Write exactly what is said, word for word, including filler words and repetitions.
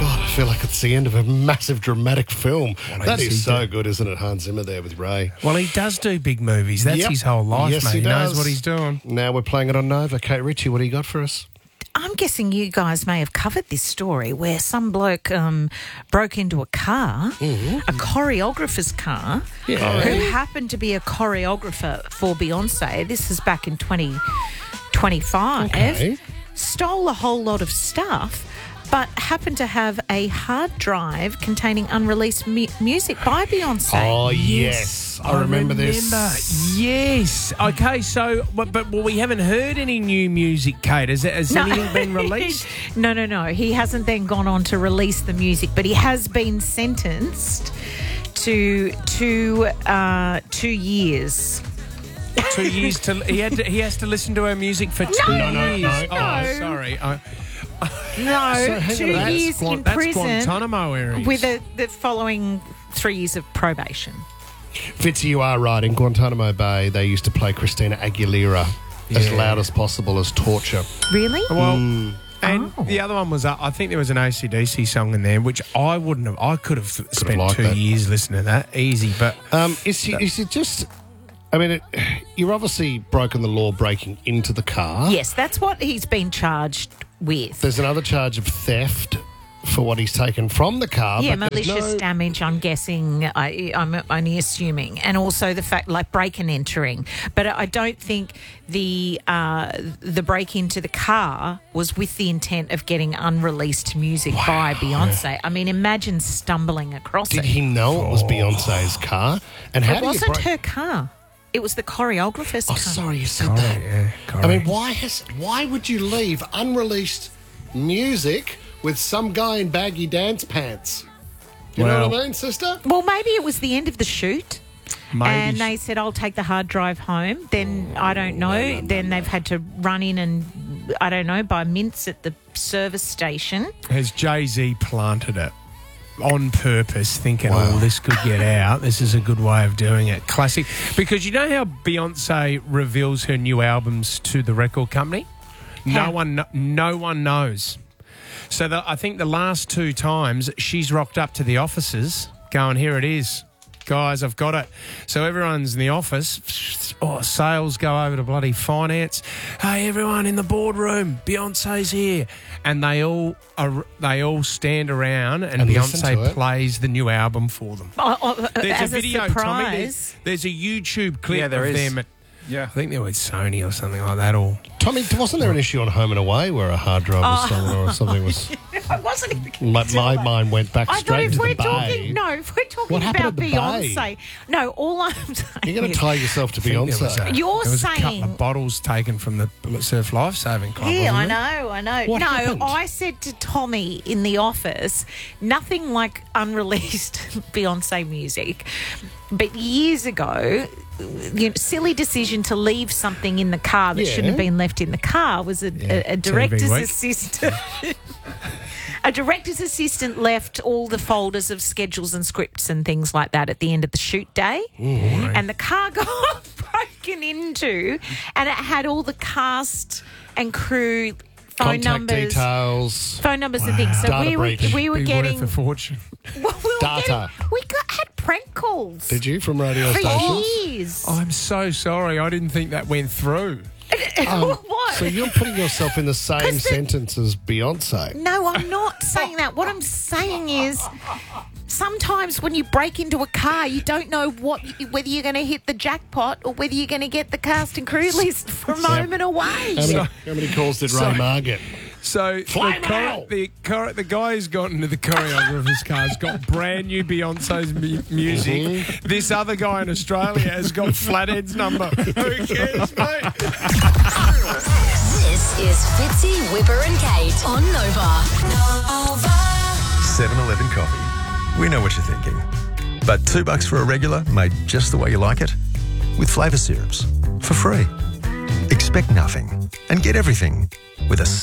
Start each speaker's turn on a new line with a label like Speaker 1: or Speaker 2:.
Speaker 1: God, I feel like it's the end of a massive dramatic film.
Speaker 2: Well,
Speaker 1: that
Speaker 2: yes,
Speaker 1: is
Speaker 2: he
Speaker 1: so
Speaker 2: did.
Speaker 1: good, isn't it, Hans Zimmer there with Ray?
Speaker 2: Well, he does do big movies. That's
Speaker 1: Yep.
Speaker 2: his whole life,
Speaker 1: yes,
Speaker 2: mate.
Speaker 1: He,
Speaker 2: He
Speaker 1: does.
Speaker 2: knows what he's doing.
Speaker 1: Now we're playing it on Nova. Kate Ritchie, what do you got for us?
Speaker 3: I'm guessing you guys may have covered this story where some bloke um, broke into a car, a choreographer's car,
Speaker 1: Yeah.
Speaker 3: who happened to be a choreographer for Beyonce. This is back in twenty twenty-five.
Speaker 1: Okay.
Speaker 3: Stole a whole lot of stuff, but happened to have a hard drive containing unreleased mu- music by Beyonce.
Speaker 1: Oh, yes. I remember this.
Speaker 2: Yes. Okay, so, but, but well, we haven't heard any new music, Kate. Has, has anything been released?
Speaker 3: No, no, no. He hasn't then gone on to release the music, but he has been sentenced to two uh, two years.
Speaker 2: Two years to he had to, he has to listen to her music for two
Speaker 3: No,
Speaker 1: no,
Speaker 2: years.
Speaker 1: no,
Speaker 2: Oh,
Speaker 3: no.
Speaker 2: sorry. I,
Speaker 3: No,
Speaker 1: So, hang
Speaker 3: two
Speaker 1: on, that's
Speaker 3: years
Speaker 2: Guan-
Speaker 3: in
Speaker 2: that's
Speaker 3: prison
Speaker 2: Guantanamo areas.
Speaker 3: with a, the following three years of probation.
Speaker 1: Fitzy, you are right. In Guantanamo Bay, they used to play Christina Aguilera as
Speaker 2: Yeah.
Speaker 1: loud as possible as torture.
Speaker 3: Really?
Speaker 2: Well,
Speaker 1: Mm.
Speaker 2: and
Speaker 3: Oh.
Speaker 2: the other one was, uh, I think there was an A C D C song in there, which I wouldn't have, I could have spent
Speaker 1: liked
Speaker 2: two
Speaker 1: that.
Speaker 2: years listening to that, easy, but
Speaker 1: Um, is, he, is it just... I mean, it, you're obviously broken the law breaking into the car.
Speaker 3: Yes, that's what he's been charged with.
Speaker 1: There's another charge of theft for what he's taken from the car.
Speaker 3: Yeah,
Speaker 1: but there's
Speaker 3: malicious
Speaker 1: no-
Speaker 3: damage, I'm guessing, I, I'm only assuming. And also the fact, like, break and entering. But I don't think the uh, the break into the car was with the intent of getting unreleased music by Beyonce. I mean, imagine stumbling across
Speaker 1: Did
Speaker 3: it.
Speaker 1: he know it was Beyonce's car? And how
Speaker 3: It
Speaker 1: do you
Speaker 3: wasn't
Speaker 1: break-
Speaker 3: her car. It was the choreographer's
Speaker 1: Oh,
Speaker 3: car.
Speaker 1: sorry, you said that.
Speaker 2: yeah,
Speaker 1: I mean, why has why would you leave unreleased music with some guy in baggy dance pants? Do you know
Speaker 2: Well-
Speaker 1: what I mean, sister?
Speaker 3: Well, maybe it was the end of the shoot.
Speaker 2: maybe
Speaker 3: And they said, I'll take the hard drive home. Then, I don't know, then they've had to run in and, I don't know, buy mints at the service station.
Speaker 2: has Jay-Z planted it on purpose, thinking,
Speaker 1: Wow.
Speaker 2: oh, this could get out. This is a good way of doing it. Classic. Because you know how Beyonce reveals her new albums to the record company?
Speaker 3: How?
Speaker 2: No one, kno- no one knows. So the, I think the last two times she's rocked up to the offices going, here it is. Guys, I've got it. So everyone's in the office. Oh, sales go over to bloody finance. Hey, everyone in the boardroom, Beyonce's here, and they all are, they all stand around, and,
Speaker 1: And listen to
Speaker 2: Beyonce
Speaker 1: it.
Speaker 2: plays the new album for them.
Speaker 3: Oh, oh,
Speaker 2: There's
Speaker 3: as
Speaker 2: a video,
Speaker 3: a
Speaker 2: Tommy.
Speaker 3: surprise.
Speaker 2: There's, there's a YouTube clip
Speaker 4: Yeah, there
Speaker 2: of
Speaker 4: is.
Speaker 2: them. At,
Speaker 4: Yeah.
Speaker 2: I think they were with Sony or something like that. Or
Speaker 1: Tommy, wasn't there an issue on Home and Away where a hard drive was stolen or something? Was
Speaker 3: I wasn't even
Speaker 1: my, my mind went back
Speaker 3: I thought
Speaker 1: straight
Speaker 3: if
Speaker 1: to
Speaker 3: we're
Speaker 1: the bay.
Speaker 3: talking, no, if we're talking
Speaker 1: What happened
Speaker 3: about
Speaker 1: at the
Speaker 3: Beyonce,
Speaker 1: Bay?
Speaker 3: no, all I'm saying
Speaker 1: You're going
Speaker 3: is-
Speaker 1: to tie yourself to
Speaker 2: I think there was
Speaker 1: Beyonce.
Speaker 2: a-
Speaker 3: You're
Speaker 2: there was a couple
Speaker 3: saying-
Speaker 2: of bottles taken from the Surf Life Saving Club.
Speaker 3: Yeah, I
Speaker 2: wasn't there?
Speaker 3: know, I know.
Speaker 1: What
Speaker 3: no,
Speaker 1: happened?
Speaker 3: I said to Tommy in the office, nothing like unreleased Beyonce music. But years ago, you know, silly decision to leave something in the car that
Speaker 1: Yeah.
Speaker 3: shouldn't have been left in the car was a, a, a
Speaker 2: T V
Speaker 3: director's
Speaker 2: week.
Speaker 3: assistant. A director's assistant left all the folders of schedules and scripts and things like that at the end of the shoot day. And the car got broken into, and it had all the cast and crew phone
Speaker 1: Contact
Speaker 3: numbers.
Speaker 1: details.
Speaker 3: Phone numbers and things. So
Speaker 1: Data
Speaker 3: we were,
Speaker 1: breach.
Speaker 3: we were
Speaker 2: Be
Speaker 3: getting.
Speaker 2: worth a fortune.
Speaker 3: Well, we were
Speaker 1: Data.
Speaker 3: getting- we got, had prank calls.
Speaker 1: Did you from radio
Speaker 3: For
Speaker 1: stations?
Speaker 3: years.
Speaker 2: I'm so sorry. I didn't think that went through.
Speaker 3: What?
Speaker 1: So you're putting yourself in the same
Speaker 3: 'Cause the-
Speaker 1: sentence as Beyonce.
Speaker 3: No, I'm not saying that. What I'm saying is sometimes when you break into a car, you don't know what whether you're going to hit the jackpot or whether you're going to get the cast and crew list from Home and Away.
Speaker 1: How many, how many calls did
Speaker 2: So-
Speaker 1: Ray Ma get?
Speaker 2: So the,
Speaker 1: Fly
Speaker 2: chore-
Speaker 1: mail.
Speaker 2: the, chore- the guy who's got into the choreographer's car has got brand new Beyonce's mu- music.
Speaker 1: Mm-hmm.
Speaker 2: This other guy in Australia has got Flathead's number. Who cares, mate?
Speaker 5: This is Fitzy, Whipper and Kate on Nova.
Speaker 6: seven eleven coffee. We know what you're thinking. But two bucks for a regular made just the way you like it? With flavour syrups. For free. Expect nothing and get everything with a